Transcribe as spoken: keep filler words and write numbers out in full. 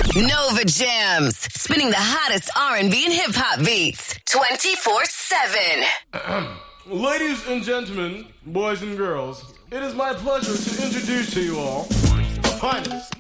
Nova Jams, spinning the hottest R and B and hip hop beats twenty-four seven. Ladies and gentlemen, boys and girls, it is my pleasure to introduce to you all the finest,